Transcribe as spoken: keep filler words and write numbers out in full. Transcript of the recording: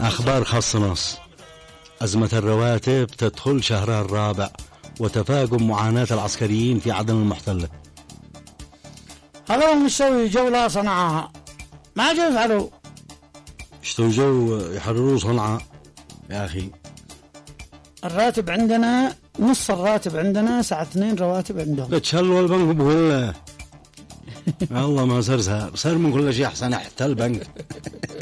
أخبار خاص نص. أزمة الرواتب تدخل شهرها الرابع، وتفاقم معاناة العسكريين في عدن المحتلة. هذا مسوي جولة صنعاء، ما جو يفعلوا اشتوا جو يحرروا صنعاء يا أخي. الراتب عندنا نص الراتب عندنا، ساعة اثنين رواتب عندهم. لا تشلوا البنك بقول الله ما صار صار صار من كل شيء أحسن حتى البنك.